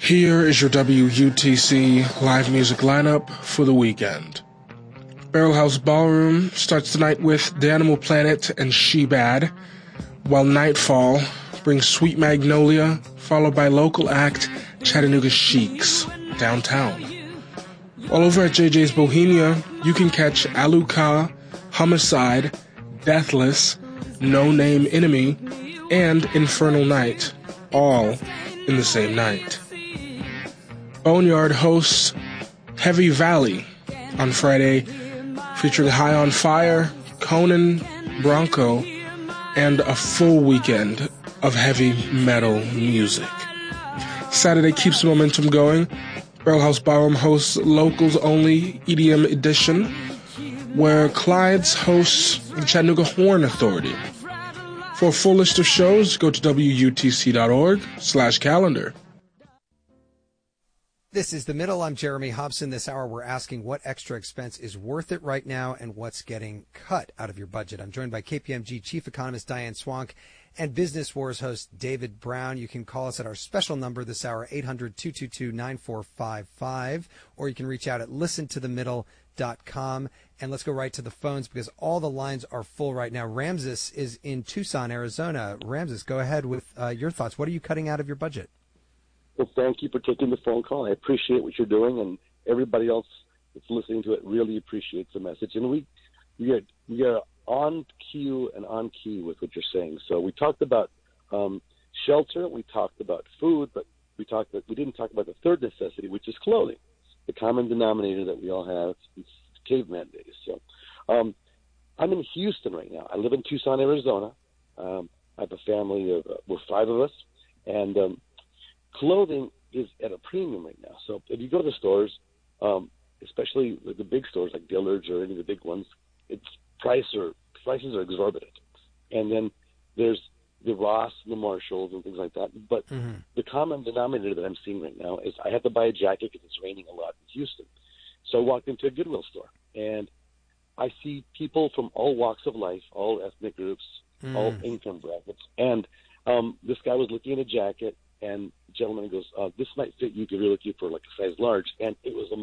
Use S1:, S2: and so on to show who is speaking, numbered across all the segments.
S1: Here is your WUTC live music lineup for the weekend. Barrel House Ballroom starts tonight with The Animal Planet and She Bad, while Nightfall brings Sweet Magnolia, followed by local act Chattanooga Sheiks, Downtown. All over at JJ's Bohemia, you can catch Aluka, Homicide, Deathless, No Name Enemy, and Infernal Night, all in the same night. Boneyard hosts Heavy Valley on Friday, featuring High on Fire, Conan, Bronco, and a full weekend of heavy metal music. Saturday keeps the momentum going. Barrel House Ballroom hosts Locals Only EDM Edition, where Clyde's hosts the Chattanooga Horn Authority. For a full list of shows, go to WUTC.org/calendar.
S2: This is The Middle. I'm Jeremy Hobson. This hour we're asking what extra expense is worth it right now and what's getting cut out of your budget. I'm joined by KPMG Chief Economist Diane Swank and Business Wars host David Brown. You can call us at our special number this hour, 800-222-9455, or you can reach out at listentothemiddle.com. And let's go right to the phones because all the lines are full right now. Ramses is in Tucson, Arizona. Ramses, go ahead with your thoughts. What are you cutting out of your budget?
S3: Well, thank you for taking the phone call. I appreciate what you're doing, and everybody else that's listening to it really appreciates the message. And we are on cue and on key with what you're saying. So we talked about shelter, we talked about food, but we didn't talk about the third necessity, which is clothing, the common denominator that we all have since caveman days. So I'm in Houston right now. I live in Tucson, Arizona. I have a family of we're 5 of us, and clothing is at a premium right now. So if you go to the stores, especially the big stores like Dillard's or any of the big ones, prices are exorbitant. And then there's the Ross and the Marshalls and things like that. But the common denominator that I'm seeing right now is I have to buy a jacket because it's raining a lot in Houston. So I walked into a Goodwill store, and I see people from all walks of life, all ethnic groups, all income brackets. And this guy was looking at a jacket, and the gentleman goes, this might fit you if you're looking for like a size large. And it was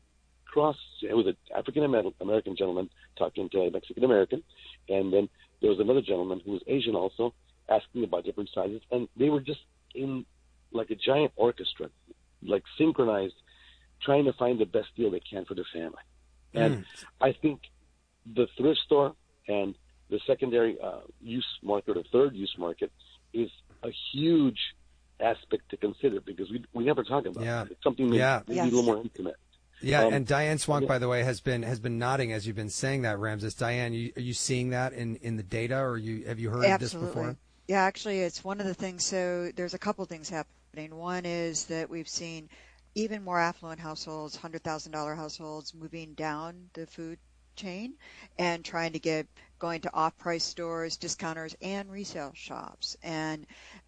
S3: it was an African-American gentleman talking to a Mexican-American. And then there was another gentleman who was Asian also asking about different sizes. And they were just in like a giant orchestra, like synchronized, trying to find the best deal they can for their family. And I think the thrift store and the secondary use market or third use market is a huge aspect to consider because we never talk about it. It's something maybe a little more intimate.
S2: Yeah, and Diane Swank, by the way, has been nodding as you've been saying that, Ramses. Diane, are you seeing that in the data, or have you heard of this before?
S4: Yeah, actually, it's one of the things. So there's a couple things happening. One is that we've seen even more affluent households, $100,000 households, moving down the food chain and trying to going to off-price stores, discounters, and resale shops. And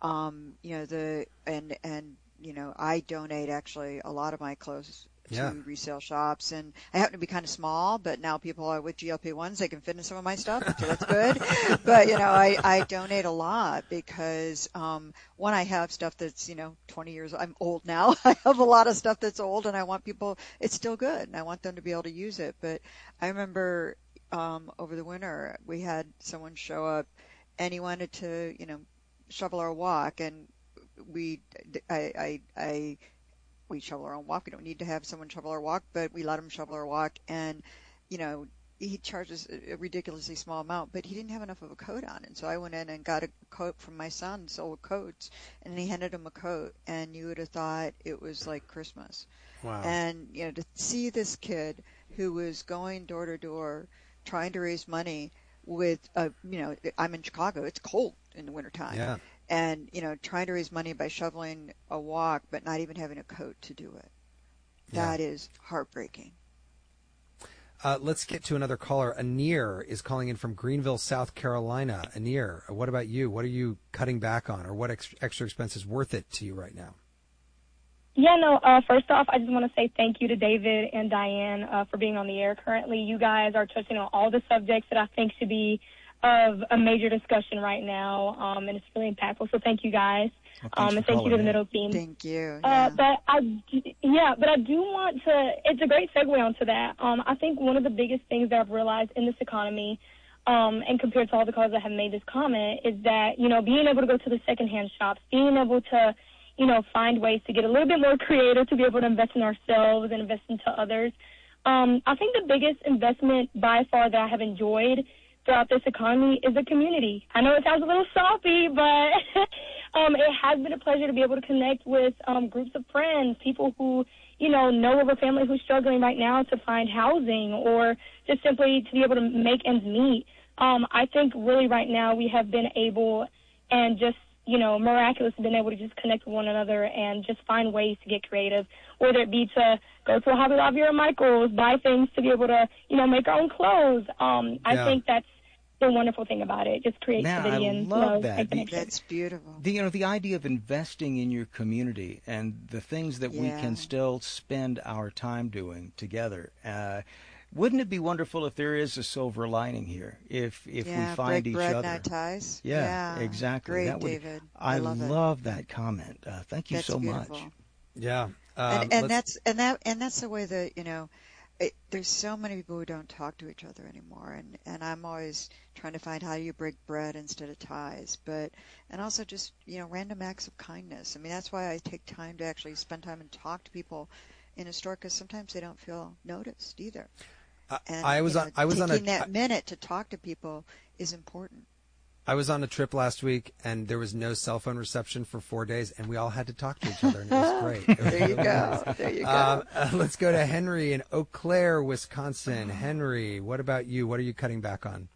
S4: I donate actually a lot of my clothes to resale shops, and I happen to be kind of small, but now people are with GLP-1s, they can fit in some of my stuff, so that's good. But I donate a lot because one, I have stuff that's 20 years. I'm old now. I have a lot of stuff that's old, and I want people. It's still good, and I want them to be able to use it. But I remember over the winter we had someone show up, and he wanted to shovel our walk, and we shovel our own walk. We don't need to have someone shovel our walk, but we let him shovel our walk. And, he charges a ridiculously small amount, but he didn't have enough of a coat on. And so I went in and got a coat from my son's old coats, and he handed him a coat, and you would have thought it was like Christmas.
S2: Wow.
S4: And, to see this kid who was going door to door trying to raise money with, I'm in Chicago. It's cold in the wintertime.
S2: Yeah.
S4: And, trying to raise money by shoveling a walk, but not even having a coat to do it. That is heartbreaking.
S2: Let's get to another caller. Anir is calling in from Greenville, South Carolina. Anir, what about you? What are you cutting back on, or what extra expense is worth it to you right now?
S5: Yeah, no, first off, I just want to say thank you to David and Diane for being on the air currently. You guys are touching on all the subjects that I think should be of a major discussion right now, and it's really impactful, so thank you guys. And thank you to the middle team.
S4: Thank you.
S5: But I do want to, it's a great segue onto that. I think one of the biggest things that I've realized in this economy, and compared to all the callers that have made this comment, is that, being able to go to the secondhand shops, being able to, find ways to get a little bit more creative, to be able to invest in ourselves and invest into others. I think the biggest investment by far that I have enjoyed throughout this economy is the community. I know it sounds a little soppy, but it has been a pleasure to be able to connect with groups of friends, people who, know of a family who's struggling right now to find housing or just simply to be able to make ends meet. I think really right now we have been able and just, miraculous been able to just connect with one another and just find ways to get creative, whether it be to go to a Hobby Lobby or Michael's, buy things to be able to, make our own clothes. I think that's the wonderful thing about it, just creativity and
S6: love that.
S4: That's beautiful.
S6: The idea of investing in your community and the things that we can still spend our time doing together. Wouldn't it be wonderful if there is a silver lining here? If we find each
S4: bread,
S6: other.
S4: not ties.
S6: Yeah, exactly.
S4: Great, David.
S6: I love that comment. Thank you so
S4: beautiful.
S6: much.
S2: Yeah.
S4: And that's the way that, there's so many people who don't talk to each other anymore, and I'm always trying to find how you break bread instead of ties, and also just, random acts of kindness. I mean, that's why I take time to actually spend time and talk to people in a store, because sometimes they don't feel noticed either. And taking that minute to talk to people is important.
S2: I was on a trip last week, and there was no cell phone reception for 4 days, and we all had to talk to each other, and it was great.
S4: There you go. There you go.
S2: Let's go to Henry in Eau Claire, Wisconsin. Henry, what about you? What are you cutting back on?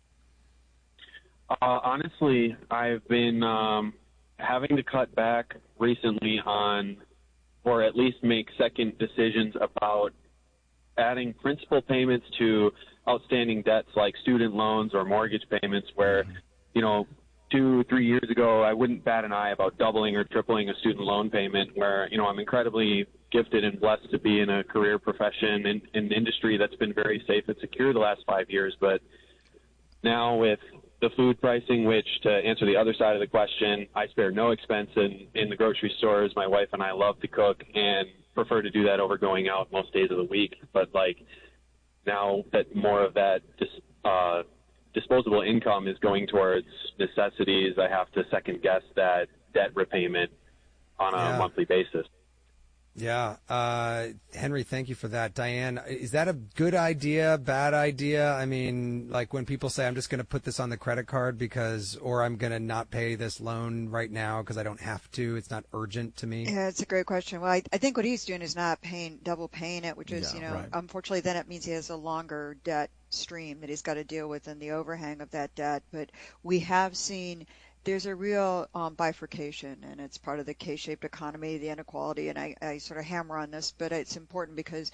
S7: Honestly, I've been having to cut back recently on, or at least make second decisions about adding principal payments to outstanding debts like student loans or mortgage payments where, 2-3 years ago, I wouldn't bat an eye about doubling or tripling a student loan payment where, I'm incredibly gifted and blessed to be in a career profession in an industry that's been very safe and secure the last 5 years. But now with the food pricing, which, to answer the other side of the question, I spare no expense in the grocery stores. My wife and I love to cook and prefer to do that over going out most days of the week. But now that more of that disposable income is going towards necessities, I have to second guess that debt repayment on a monthly basis.
S2: Yeah. Henry, thank you for that. Diane, is that a good idea, bad idea? I mean, when people say, I'm just going to put this on the credit card or I'm going to not pay this loan right now because I don't have to. It's not urgent to me.
S4: Yeah, it's a great question. Well, I think what he's doing is not double paying it, which is, right. Unfortunately, then it means he has a longer debt stream that he's got to deal with and the overhang of that debt. But we have seen there's a real bifurcation, and it's part of the K-shaped economy, the inequality, and I sort of hammer on this, but it's important because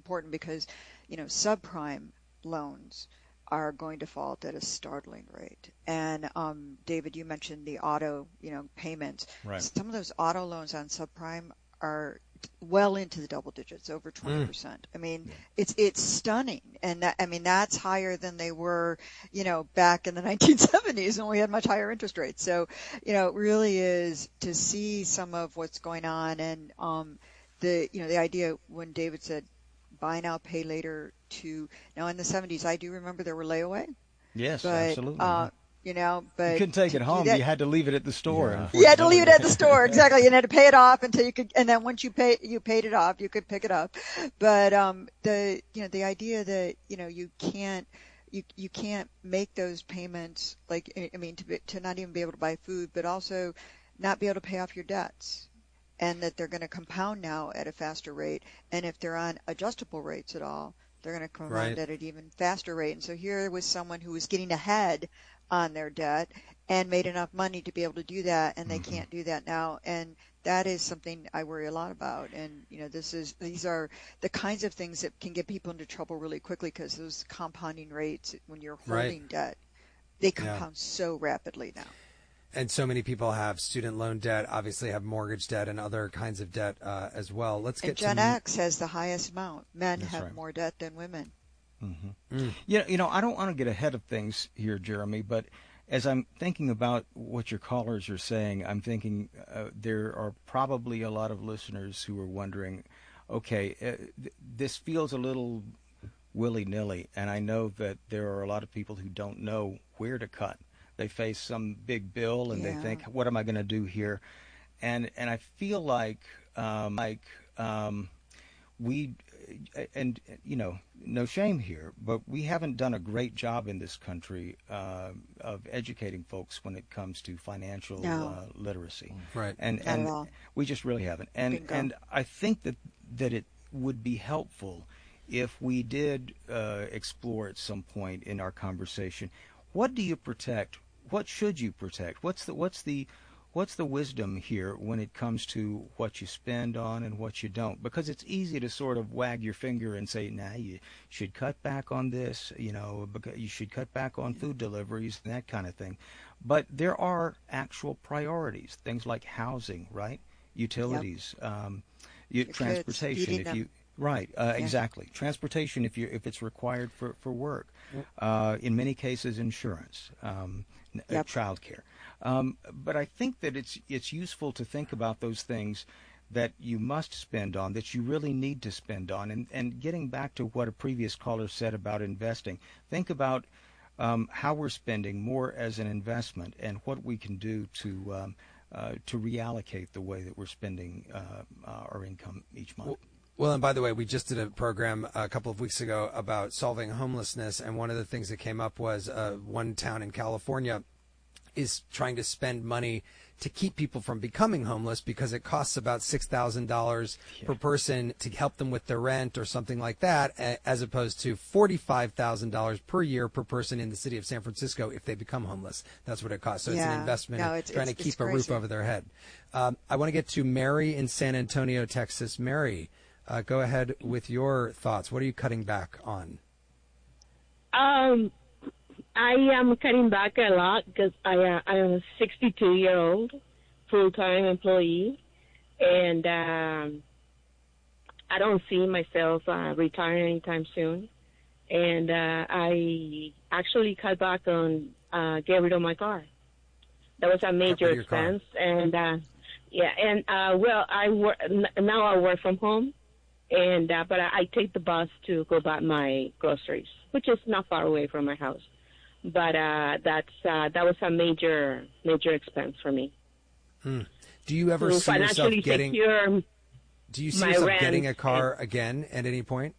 S4: subprime loans are going to default at a startling rate. And David, you mentioned the auto, payments. Right. Some of those auto loans on subprime are well into the double digits, over 20%. I mean, it's stunning. And that's higher than they were, back in the 1970s when we had much higher interest rates. So, it really is to see some of what's going on. And, the idea when David said buy now, pay later now in the 70s, I do remember there were layaway.
S6: Yes, absolutely.
S4: But you
S6: couldn't take it home. You had to leave it at the store.
S4: Yeah. You had to leave it at the store, exactly. You had to pay it off until you could, and then once you paid it off, you could pick it up. But the idea that you can't make those payments, to not even be able to buy food, but also not be able to pay off your debts, and that they're going to compound now at a faster rate. And if they're on adjustable rates at all, they're going to compound at an even faster rate. And so here was someone who was getting ahead on their debt and made enough money to be able to do that, and they can't do that now. And that is something I worry a lot about. And these are the kinds of things that can get people into trouble really quickly, because those compounding rates when you're holding debt, they compound so rapidly now.
S2: And so many people have student loan debt, obviously have mortgage debt and other kinds of debt as well. Let's get
S4: Gen X has the highest amount. Men have more debt than women.
S6: Mm-hmm. I don't want to get ahead of things here, Jeremy, but as I'm thinking about what your callers are saying, I'm thinking there are probably a lot of listeners who are wondering, okay, this feels a little willy-nilly, and I know that there are a lot of people who don't know where to cut. They face some big bill, and they think, what am I going to do here? And I feel like we, and no shame here, but we haven't done a great job in this country of educating folks when it comes to financial literacy.
S2: Right.
S6: And we just really haven't. And I think that it would be helpful if we did explore at some point in our conversation, what do you protect? What should you protect? What's the wisdom here when it comes to what you spend on and what you don't? Because it's easy to sort of wag your finger and say, nah, you should cut back on this, because you should cut back on food deliveries and that kind of thing. But there are actual priorities, things like housing, right? Utilities, transportation. Exactly. Transportation if it's required for work. In many cases, insurance, childcare. But I think that it's useful to think about those things that you must spend on, that you really need to spend on. And getting back to what a previous caller said about investing, think about how we're spending more as an investment and what we can do to reallocate the way that we're spending our income each month.
S2: Well, and by the way, we just did a program a couple of weeks ago about solving homelessness, and one of the things that came up was one town in California is trying to spend money to keep people from becoming homeless because it costs about $6,000 per person to help them with their rent or something like that, as opposed to $45,000 per year per person in the city of San Francisco if they become homeless. That's what it costs. So it's an investment in trying to keep a roof over their head. I want to get to Mary in San Antonio, Texas. Mary, go ahead with your thoughts. What are you cutting back on?
S8: I am cutting back a lot because I am a 62-year-old full-time employee, and I don't see myself retiring anytime soon. And I actually cut back on getting rid of my car. That was a major expense, and I work from home. And but I take the bus to go buy my groceries, which is not far away from my house. But that was a major expense for me.
S2: Do you ever see yourself getting? Do you see yourself getting a car again at any point?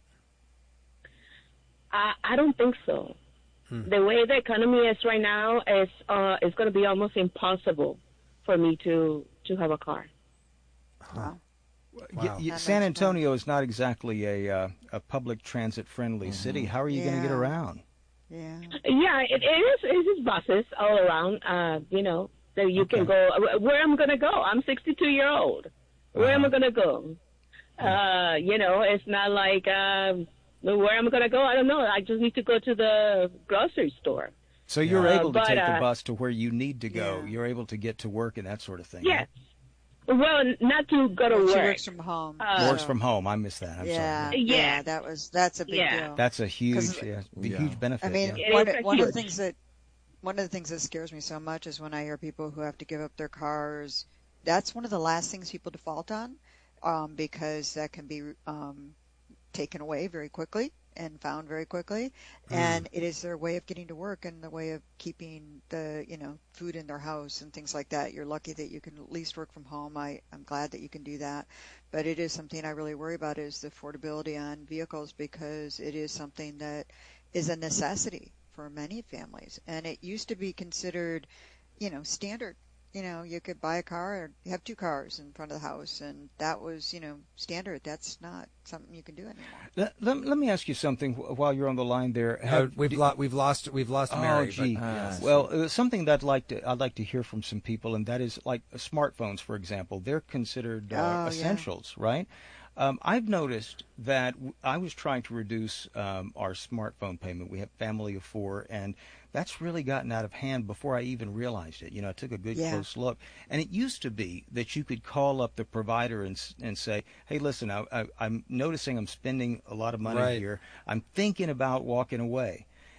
S8: I don't think so. The way the economy is right now is it's going to be almost impossible for me to have a car.
S2: Wow.
S6: Wow. San Antonio is not exactly a public transit friendly city. How are you going to get around?
S8: Yeah, it is. It is buses all around. That you can go. Where I'm going to go? I'm 62-year-old. Where am I going to go? It's not like where I'm going to go. I don't know. I just need to go to the grocery store.
S6: So you're able to take the bus to where you need to go. You're able to get to work and that sort of thing.
S8: Yes. Right? Well, not to go to work.
S4: She works from home.
S6: Works from home. I missed that. I'm sorry.
S4: Yeah, that's a big deal.
S6: That's a huge, huge benefit.
S4: I mean, one of the things that scares me so much is when I hear people who have to give up their cars. That's one of the last things people default on, because that can be taken away very quickly and found very quickly, and it is their way of getting to work and the way of keeping the food in their house and things like that. You're lucky that you can at least work from home. I'm glad that you can do that, but it is something I really worry about is the affordability on vehicles, because it is something that is a necessity for many families, and it used to be considered standard. You could buy a car or have two cars in front of the house, and that was, standard. That's not something you can do anymore.
S6: Let me ask you something while you're on the line there.
S2: We've lost Mary.
S6: Oh, gee.
S2: Yes.
S6: Well, something that I'd like to hear from some people, and that is like smartphones, for example. They're considered essentials, right? I've noticed that I was trying to reduce our smartphone payment. We have a family of 4, and that's really gotten out of hand before I even realized it. I took a good close look. And it used to be that you could call up the provider and say, hey, listen, I'm noticing I'm spending a lot of money here. I'm thinking about walking away.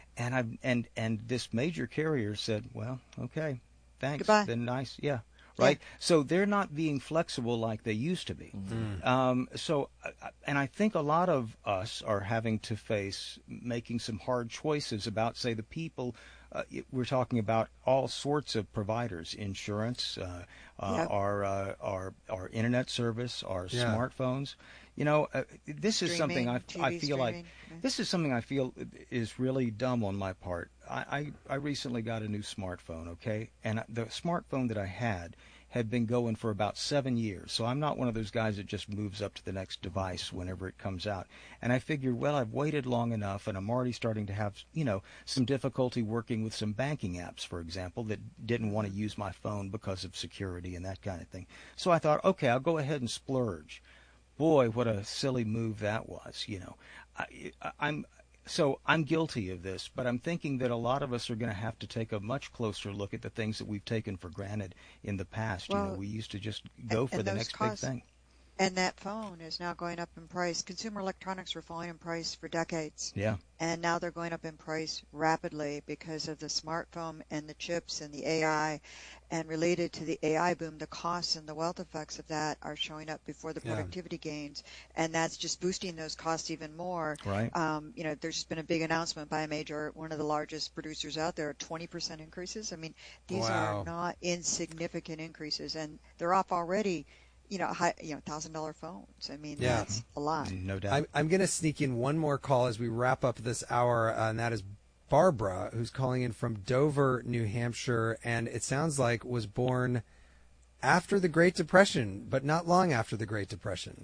S6: And this major carrier said, well, okay, thanks.
S4: Goodbye.
S6: Been nice. Yeah. Right.
S4: Yeah.
S6: So they're not being flexible like they used to be. And I think a lot of us are having to face making some hard choices about, say, the people. We're talking about all sorts of providers: insurance, our internet service, our smartphones. This is something I feel like this is something I feel is really dumb on my part. I recently got a new smartphone, okay, and the smartphone that I had been going for about 7 years. So I'm not one of those guys that just moves up to the next device whenever it comes out. And I figured, well, I've waited long enough, and I'm already starting to have, some difficulty working with some banking apps, for example, that didn't want to use my phone because of security and that kind of thing. So I thought, okay, I'll go ahead and splurge. Boy, what a silly move that was, So I'm guilty of this, but I'm thinking that a lot of us are going to have to take a much closer look at the things that we've taken for granted in the past.
S4: Well,
S6: we used to just go for the next big thing.
S4: And that phone is now going up in price. Consumer electronics were falling in price for decades.
S6: Yeah.
S4: And now they're going up in price rapidly because of the smartphone and the chips and the AI. And related to the AI boom, the costs and the wealth effects of that are showing up before the productivity gains. And that's just boosting those costs even more.
S6: Right.
S4: There's just been a big announcement by one of the largest producers out there, 20% increases. I mean, these are not insignificant increases, and they're off already. $1,000 phones. I mean, that's a lot.
S6: No doubt.
S2: I'm going to sneak in one more call as we wrap up this hour, and that is Barbara, who's calling in from Dover, New Hampshire, and it sounds like was born after the Great Depression, but not long after the Great Depression.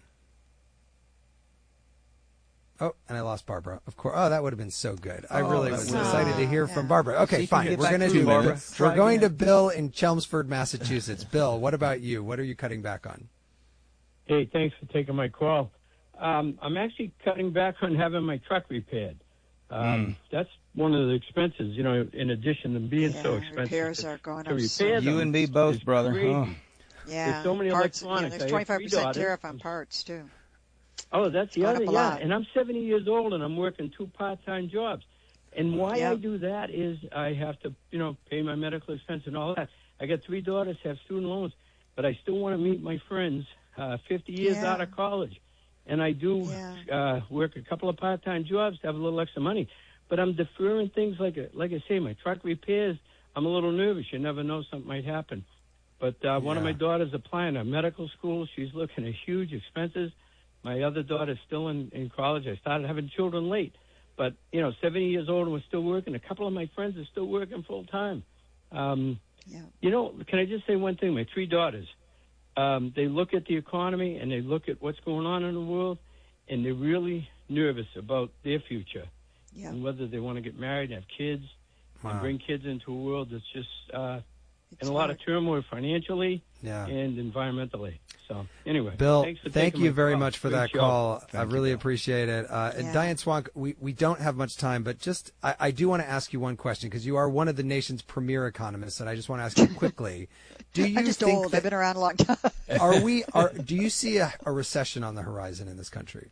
S2: Oh, and I lost Barbara. Of course. Oh, that would have been so good. I really was excited to hear from Barbara. Okay, fine. We're going to do this. We're going to Bill in Chelmsford, Massachusetts. Bill, what about you? What are you cutting back on?
S9: Hey, thanks for taking my call. I'm actually cutting back on having my truck repaired. That's one of the expenses, in addition to being so expensive.
S4: Repairs are going
S9: up.
S6: You and me both, brother. Oh.
S4: Yeah.
S9: There's so many
S4: parts,
S9: electronics.
S4: There's 25% tariff on parts, too.
S9: Oh, that's the other, And I'm 70 years old, and I'm working 2 part-time jobs. And why I do that is I have to, pay my medical expense and all that. I got 3 daughters, have student loans, but I still want to meet my friends 50 years out of college. And I do work a couple of part-time jobs to have a little extra money. But I'm deferring things like I say, my truck repairs. I'm a little nervous. You never know, something might happen. But one of my daughters applying to medical school. She's looking at huge expenses. My other daughter's still in college. I started having children late. But, 70 years old and we're still working. A couple of my friends are still working full-time. Can I just say one thing? My 3 daughters, they look at the economy and they look at what's going on in the world, and they're really nervous about their future and whether they want to get married and have kids and bring kids into a world that's just in a lot of turmoil financially and environmentally. So anyway,
S2: Bill,
S9: thank
S2: you very much for that call. I really appreciate it. And Diane Swank, we don't have much time, but just I do want to ask you one question because you are one of the nation's premier economists, and I just want to ask you quickly: do you
S4: I'm just
S2: think
S4: old. I've been around a long time.
S2: Do you see a recession on the horizon in this country?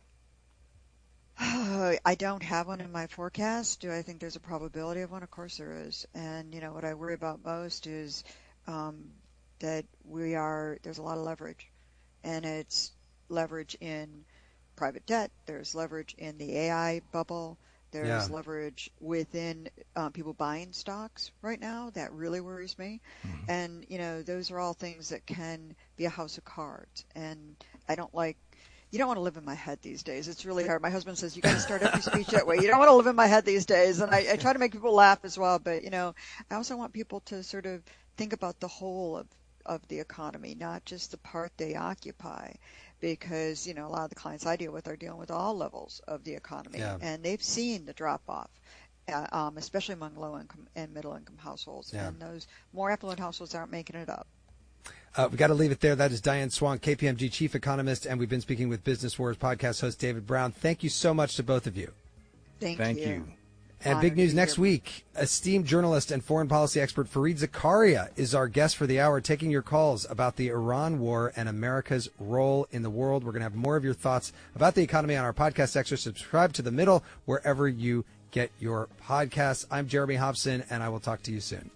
S4: I don't have one in my forecast. Do I think there's a probability of one? Of course there is. And, what I worry about most is that there's a lot of leverage. And it's leverage in private debt. There's leverage in the AI bubble. There's leverage within people buying stocks right now. That really worries me. Mm-hmm. And, those are all things that can be a house of cards. And I don't like... You don't want to live in my head these days. It's really hard. My husband says, you got to start every speech that way. You don't want to live in my head these days. And I try to make people laugh as well. But, I also want people to sort of think about the whole of the economy, not just the part they occupy. Because, a lot of the clients I deal with are dealing with all levels of the economy. Yeah. And they've seen the drop-off, especially among low-income and middle-income households. Yeah. And those more affluent households aren't making it up.
S2: We've got to leave it there. That is Diane Swank, KPMG chief economist, and we've been speaking with Business Wars podcast host David Brown. Thank you so much to both of you.
S4: Thank you.
S2: And big news next week. Esteemed journalist and foreign policy expert Fareed Zakaria is our guest for the hour, taking your calls about the Iran war and America's role in the world. We're going to have more of your thoughts about the economy on our podcast extra. Subscribe to The Middle wherever you get your podcasts. I'm Jeremy Hobson, and I will talk to you soon.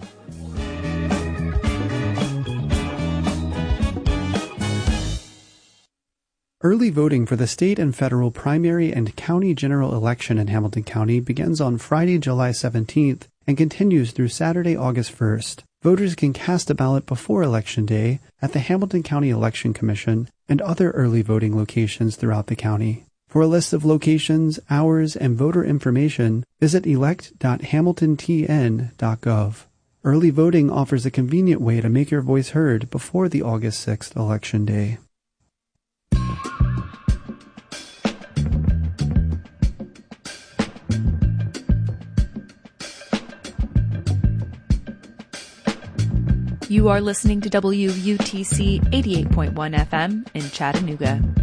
S10: Early voting for the state and federal primary and county general election in Hamilton County begins on Friday, July 17th and continues through Saturday, August 1st. Voters can cast a ballot before Election Day at the Hamilton County Election Commission and other early voting locations throughout the county. For a list of locations, hours, and voter information, visit elect.hamiltontn.gov. Early voting offers a convenient way to make your voice heard before the August 6th Election Day.
S11: You are listening to WUTC 88.1 FM in Chattanooga.